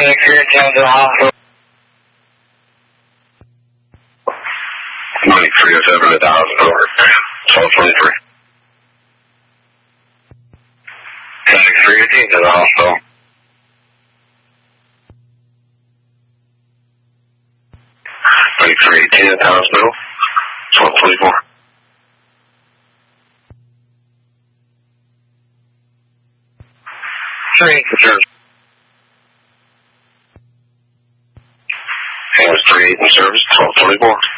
Medic 310 to the hospital. Medic 307 to the hospital. 1223. Medic 318 to the hospital. Medic 318 at the hospital. 1224. Sure. Ambulance 38 in service, 1224.